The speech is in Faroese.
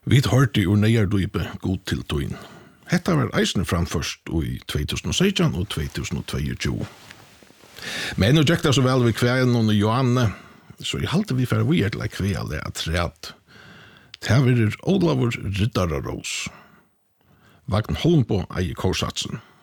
Vi hørte ur Neiardøype god til tøyen. Hetta var eisne framførst i 2016 og 2022. Men nå gikk det så vel ved kveien og Johanne, så jeg halte vi for vi til å kvea det at træt. Det var Olavur Riddararos. Vagn Holmbo eier korsatsen.